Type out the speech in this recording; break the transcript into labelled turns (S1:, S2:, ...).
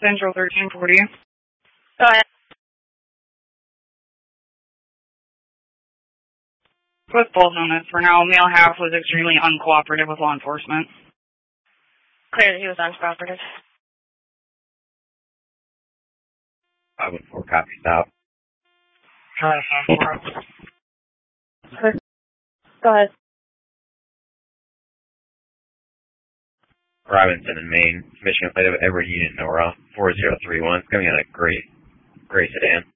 S1: Central 1340.
S2: Go ahead.
S1: With both units for now, male half was extremely uncooperative with law enforcement.
S2: Clear that he was uncooperative.
S3: 514 copy stop.
S2: Go ahead.
S3: Robinson in Maine, Michigan plate of Edward Unit Nora 4031, coming in a gray sedan.